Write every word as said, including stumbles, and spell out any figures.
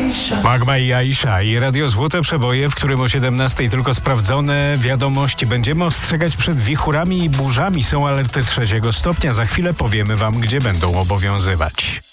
Magma i Aisha i Radio Złote Przeboje, w którym o siedemnastej tylko sprawdzone wiadomości. Będziemy ostrzegać przed wichurami i burzami. Są alerty trzeciego stopnia. Za chwilę powiemy wam, gdzie będą obowiązywać.